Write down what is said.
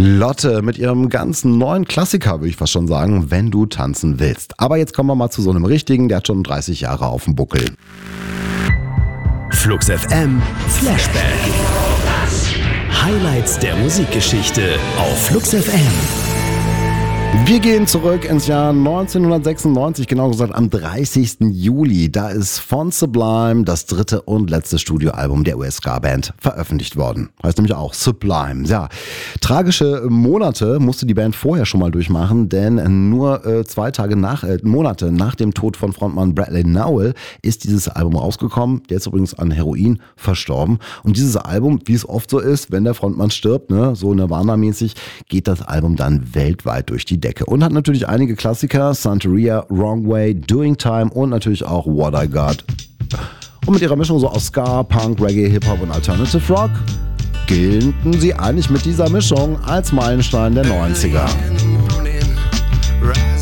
Lotte mit ihrem ganzen neuen Klassiker, würde ich fast schon sagen, wenn du tanzen willst. Aber jetzt kommen wir mal zu so einem richtigen, der hat schon 30 Jahre auf dem Buckel. Flux FM Flashback. Highlights der Musikgeschichte auf Flux FM. Wir gehen zurück ins Jahr 1996, genau gesagt am 30. Juli. Da ist von Sublime das dritte und letzte Studioalbum der US-Ska-Band veröffentlicht worden. Heißt nämlich auch Sublime. Ja, tragische Monate musste die Band vorher schon mal durchmachen, denn nur Monate nach dem Tod von Frontmann Bradley Nowell ist dieses Album rausgekommen. Der ist übrigens an Heroin verstorben. Und dieses Album, wie es oft so ist, wenn der Frontmann stirbt, ne, so Nirvana-mäßig, geht das Album dann weltweit durch die Decke und hat natürlich einige Klassiker, Santeria, Wrong Way, Doing Time und natürlich auch What I Got. Und mit ihrer Mischung so aus Ska, Punk, Reggae, Hip-Hop und Alternative Rock gelten sie eigentlich mit dieser Mischung als Meilenstein der 90er.